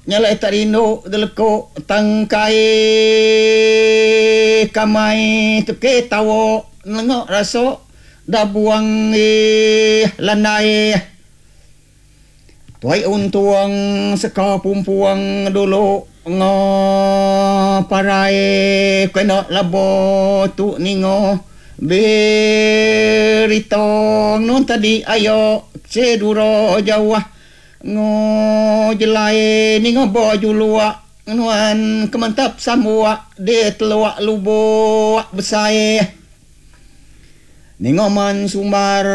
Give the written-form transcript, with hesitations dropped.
nyalai tak rindu deleko tangkai kamai tuke tawo nengok rasok dah buang lanai tuai untuang seka pumpuang dulu ngo parai kena labo tu ningo beritong non tadi ayo ceduro jawah ngo jelai ningo baju luak nuan kemantap samua de teluak lubo besai ningo man sumbar